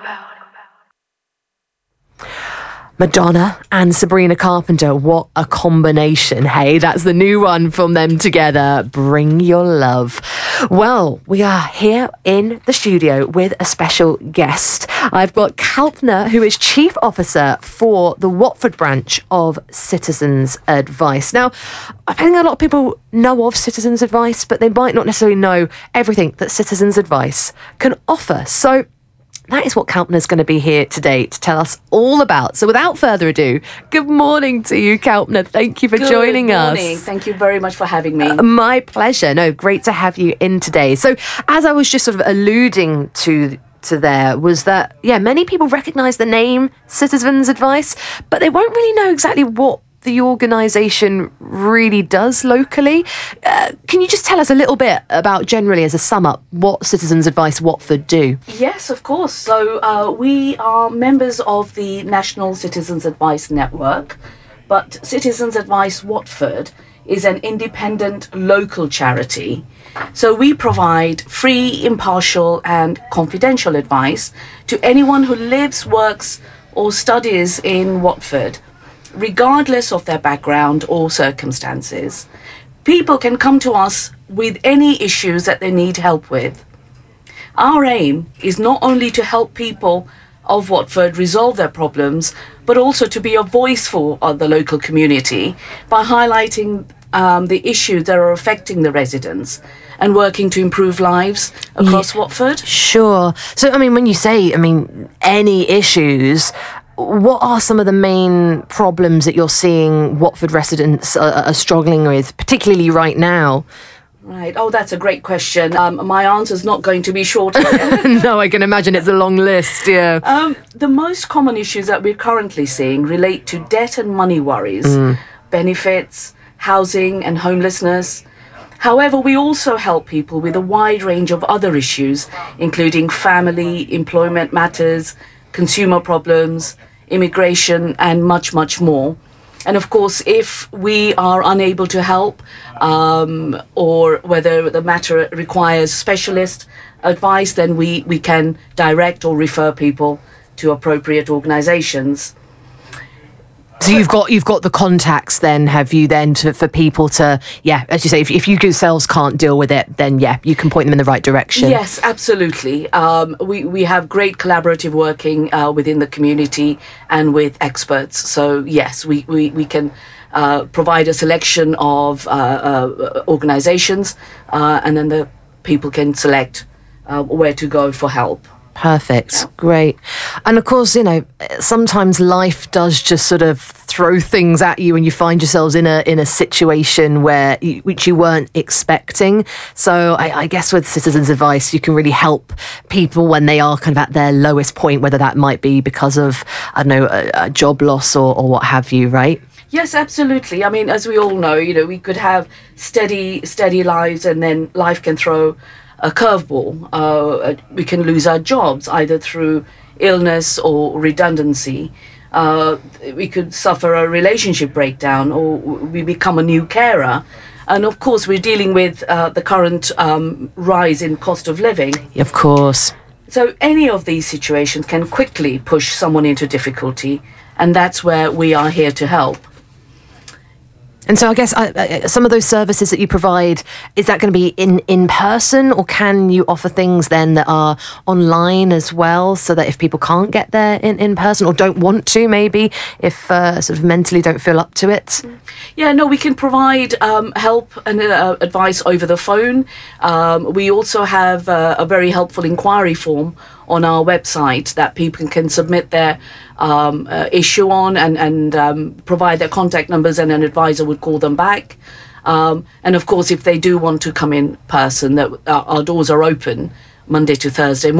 Madonna and Sabrina Carpenter, what a combination, hey? That's the new one from them together, Bring Your Love. Well, we are here in the studio with a special guest. I've got Kalpna, who is Chief Officer for the Watford branch of Citizens Advice. Now, I think a lot of people know of Citizens Advice, but they might not necessarily know everything that Citizens Advice can offer. So that is what Kalpna is going to be here today to tell us all about. So without further ado, good morning to you, Kalpna. Thank you for joining us. Good morning. Thank you very much for having me. My pleasure. No, great to have you in today. So as I was just sort of alluding to there was that, many people recognise the name Citizens Advice, but they won't really know exactly what the organisation really does locally. Can you just tell us a little bit about, generally as a sum up, what Citizens Advice Watford do? Yes, of course. So we are members of the National Citizens Advice Network, but Citizens Advice Watford is an independent local charity. So we provide free, impartial and confidential advice to anyone who lives, works or studies in Watford, regardless of their background or circumstances. People can come to us with any issues that they need help with. Our aim is not only to help people of Watford resolve their problems, but also to be a voice for the local community by highlighting the issues that are affecting the residents and working to improve lives across Watford. Sure. So, when you say, any issues, what are some of the main problems that you're seeing Watford residents are struggling with, particularly right now? Right. Oh, that's a great question. My answer's not going to be short. No, I can imagine it's a long list, yeah. The most common issues that we're currently seeing relate to debt and money worries, benefits, housing and homelessness. However, we also help people with a wide range of other issues, including family, employment matters, consumer problems, immigration and much, much more. And of course, if we are unable to help or whether the matter requires specialist advice, then we can direct or refer people to appropriate organisations. So you've got the contacts then, have you then, for people to, as you say, if you yourselves can't deal with it, then you can point them in the right direction. Yes, absolutely. We have great collaborative working within the community and with experts. So yes, we can provide a selection of organisations and then the people can select where to go for help. Perfect. Great. And of course, sometimes life does just sort of throw things at you and you find yourselves in a situation which you weren't expecting. So I guess with Citizens Advice, you can really help people when they are kind of at their lowest point, whether that might be because of, a job loss or what have you, right? Yes, absolutely. As we all know, we could have steady lives and then life can throw a curveball. We can lose our jobs either through illness or redundancy. We could suffer a relationship breakdown or we become a new carer. And of course, we're dealing with the current rise in cost of living. Of course. So any of these situations can quickly push someone into difficulty. And that's where we are here to help. And so I guess some of those services that you provide, is that going to be in person, or can you offer things then that are online as well, so that if people can't get there in person or don't want to, maybe, if sort of mentally don't feel up to it? Yeah, no, we can provide help and advice over the phone. We also have a very helpful inquiry form on our website that people can submit their issue on and provide their contact numbers, and an advisor would call them back. And of course, if they do want to come in person, that our doors are open Monday to Thursday